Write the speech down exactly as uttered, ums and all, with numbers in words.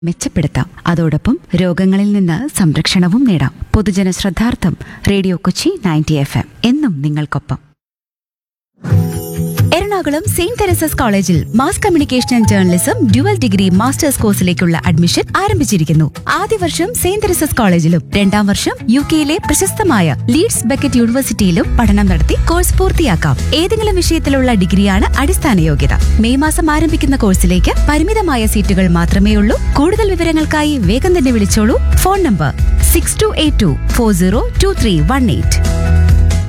മെച്ചപ്പെടുത്താം. അതോടൊപ്പം രോഗങ്ങളിൽ നിന്ന് സംരക്ഷണവും നേടാം. പൊതുജന ശ്രദ്ധാർത്ഥം radio Kochi ninety F M എന്നും നിങ്ങൾക്കൊപ്പം. എറണാകുളം സെയിന്റ് തെരേസസ് കോളേജിൽ mass communication and journalism dual degree masters കോഴ്സിലേക്കുള്ള admission ആരംഭിച്ചിരിക്കുന്നു. ആദ്യ വർഷം സെയിന്റ് തെരേസസ് കോളേജിലും രണ്ടാം വർഷം യു കെയിലെ പ്രശസ്തമായ ലീഡ്സ് ബക്കറ്റ് യൂണിവേഴ്സിറ്റിയിലും പഠനം നടത്തി കോഴ്സ് പൂർത്തിയാക്കാം. ഏതെങ്കിലും വിഷയത്തിലുള്ള ഡിഗ്രിയാണ് അടിസ്ഥാന യോഗ്യത. മെയ് മാസം ആരംഭിക്കുന്ന കോഴ്സിലേക്ക് പരിമിതമായ സീറ്റുകൾ മാത്രമേ ഉള്ളൂ. കൂടുതൽ വിവരങ്ങൾക്കായി വേഗം തന്നെ വിളിച്ചോളൂ. Phone number six to eight to four zero to three one eight.